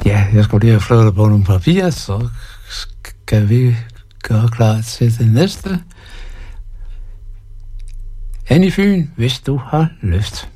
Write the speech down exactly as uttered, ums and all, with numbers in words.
Ja, jeg skulle lige have flyttet på nogle papirer, så skal vi gøre klar til det næste. Annie Fyn, hvis du har lyst.